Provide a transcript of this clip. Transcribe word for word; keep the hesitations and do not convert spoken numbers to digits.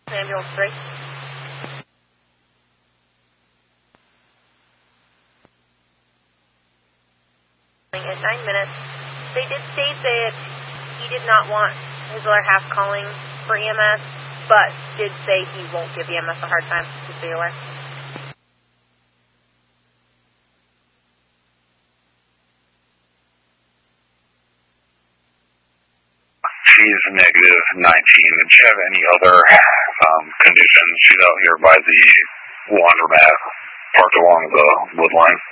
Ambulance three. At nine minutes, they did state that he did not want his other half calling for E M S, but did say he won't give E M S a hard time, just so you're aware. She's negative nineteen. Did she have any other um, conditions? She's out here by the laundromat parked along the wood line.